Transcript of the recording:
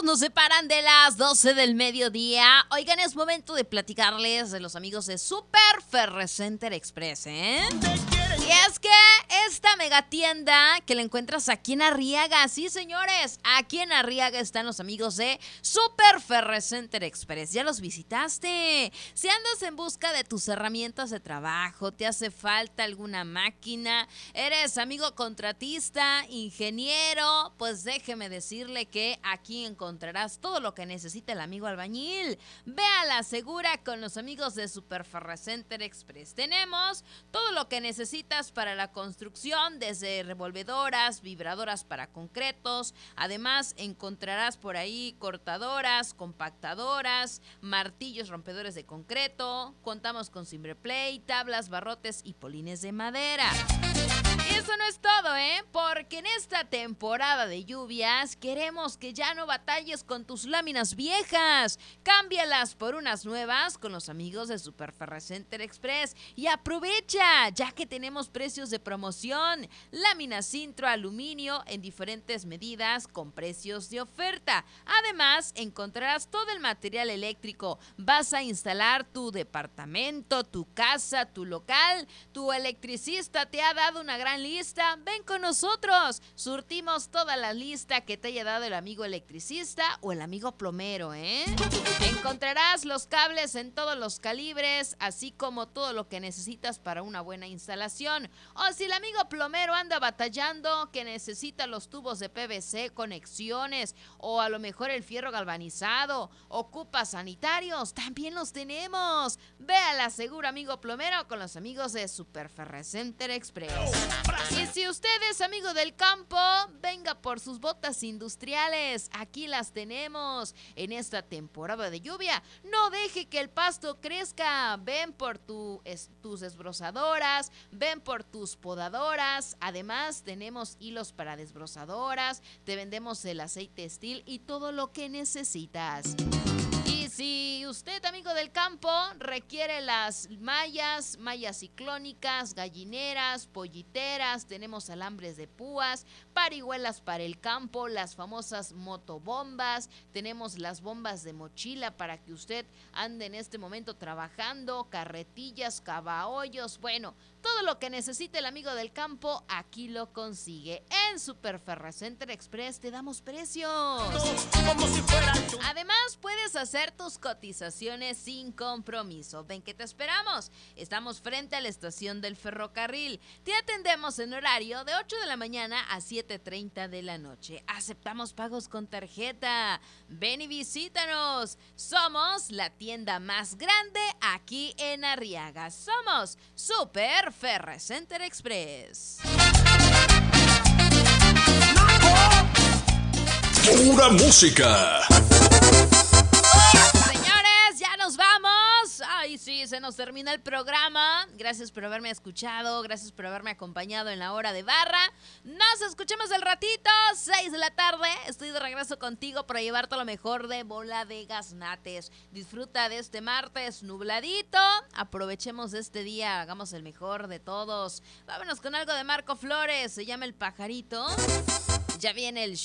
minutos nos separan de las 12 del mediodía. Oigan, es momento de platicarles de los amigos de Super Ferrecenter Express, ¿eh? Y es que esta mega tienda que la encuentras aquí en Arriaga, sí señores, aquí en Arriaga están los amigos de Super Ferrecenter Express. ¿Ya los visitaste? Si andas en busca de tus herramientas de trabajo, te hace falta alguna máquina, eres amigo contratista, ingeniero, pues déjeme decirle que aquí encontrarás todo lo que necesita el amigo albañil. Ve a la segura con los amigos de Super Ferrecenter Express. Tenemos todo lo que necesitas para la construcción, desde revolvedoras, vibradoras para concretos. Además, encontrarás por ahí cortadoras, compactadoras, martillos rompedores de concreto. Contamos con Cimberplay, tablas, barrotes y polines de madera. Y eso no es todo, porque en esta temporada de lluvias queremos que ya no batalles con tus láminas viejas. Cámbialas por unas nuevas con los amigos de Super Ferrecenter Express y aprovecha, ya que tenemos precios de promoción. Láminas Sintro aluminio en diferentes medidas con precios de oferta. Además, encontrarás todo el material eléctrico. Vas a instalar tu departamento, tu casa, tu local. Tu electricista te ha dado una gran lista. Ven con nosotros. Surtimos toda la lista que te haya dado el amigo electricista o el amigo plomero, Encontrarás los cables en todos los calibres, así como todo lo que necesitas para una buena instalación. O si el amigo plomero anda batallando, que necesita los tubos de PVC, conexiones, o a lo mejor el fierro galvanizado, ocupa sanitarios, también los tenemos. Ve a la segura, amigo plomero, con los amigos de Super Ferrecenter Express. Y si usted es amigo del campo, venga por sus botas industriales. Aquí las tenemos en esta temporada de lluvia. No deje que el pasto crezca. Ven por tus desbrozadoras, ven por tus podadoras. Además, tenemos hilos para desbrozadoras. Te vendemos el aceite Steel y todo lo que necesitas. Y si usted, amigo del campo, requiere las mallas ciclónicas, gallineras, polliteras, tenemos alambres de púas, parihuelas para el campo, las famosas motobombas, tenemos las bombas de mochila para que usted ande en este momento trabajando, carretillas, cavahoyos, bueno, todo lo que necesite el amigo del campo, aquí lo consigue. En Super Ferrecenter Express te damos precios. Además, puedes hacer tus cotizaciones sin compromiso. Ven que te esperamos. Estamos frente a la estación del ferrocarril. Te atendemos en horario de 8 de la mañana a 7:30 de la noche. Aceptamos pagos con tarjeta. Ven y visítanos. Somos la tienda más grande aquí en Arriaga. Somos Super Ferrecenter Express. Pura música. Señores, ya nos vamos. Ay, sí, se nos termina el programa. Gracias por haberme escuchado. Gracias por haberme acompañado en la hora de barra. Nos escuchamos al ratito, 6 de la tarde. Estoy de regreso contigo para llevarte lo mejor de Bola de Gaznates. Disfruta de este martes nubladito. Aprovechemos de este día. Hagamos el mejor de todos. Vámonos con algo de Marco Flores. Se llama El Pajarito. Ya viene el